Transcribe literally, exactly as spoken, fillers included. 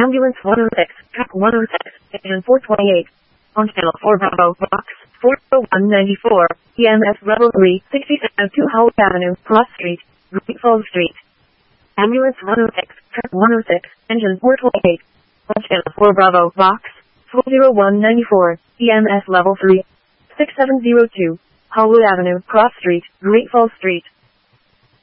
Ambulance one oh six, Truck one oh six, Engine four twenty-eight. On channel four Bravo, Box four oh one ninety-four, E M S Level three, sixty-seven two Howard Avenue, Cross Street, Great Falls Street. Ambulance one oh six, Truck one oh six, Engine four twenty-eight. On channel four Bravo, Box four oh one ninety-four, E M S Level three, sixty-seven oh two, Howard Avenue, Cross Street, Great Falls Street.